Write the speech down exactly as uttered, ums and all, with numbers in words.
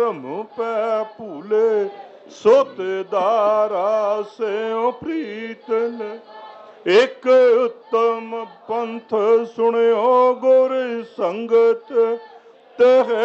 ਧਰਮ ਪੈ ਭੂਲੇ ਸੁਤ ਦਾਰਾ ਸਿਉ ਪ੍ਰੀਤਨ। ਇੱਕ ਉੱਤਮ ਪੰਥ ਸੁਣਿਓ ਗੁਰ ਸੰਗਤ ਤਹ